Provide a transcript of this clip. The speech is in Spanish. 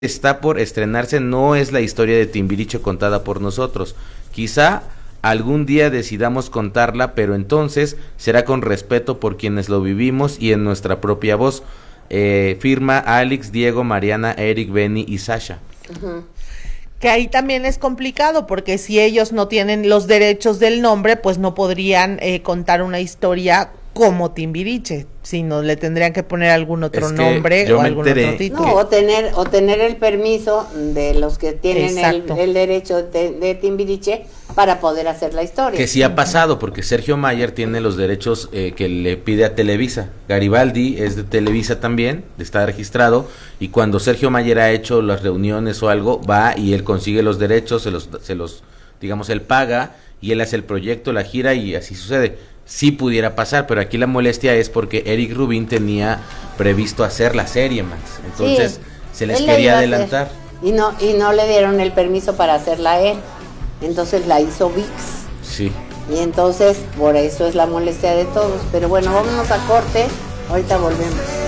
está por estrenarse no es la historia de Timbiriche contada por nosotros. Quizá algún día decidamos contarla, pero entonces será con respeto por quienes lo vivimos y en nuestra propia voz. Firma Alex, Diego, Mariana, Eric, Benny y Sasha. Uh-huh. Que ahí también es complicado, porque si ellos no tienen los derechos del nombre, pues no podrían contar una historia como Timbiriche, sino le tendrían que poner algún otro nombre o algún otro título. No, o tener el permiso de los que tienen el derecho de Timbiriche para poder hacer la historia. Que sí ha pasado, porque Sergio Mayer tiene los derechos que le pide a Televisa. Garibaldi es de Televisa también, está registrado, y cuando Sergio Mayer ha hecho las reuniones o algo, va y él consigue los derechos, se los digamos, él paga, y él hace el proyecto, la gira, y así sucede. Sí pudiera pasar, pero aquí la molestia es porque Eric Rubin tenía previsto hacer la serie, Max. Entonces se les quería adelantar. Y no le dieron el permiso para hacerla él. Entonces la hizo ViX. Sí. Y entonces por eso es la molestia de todos. Pero bueno, vámonos a corte. Ahorita volvemos.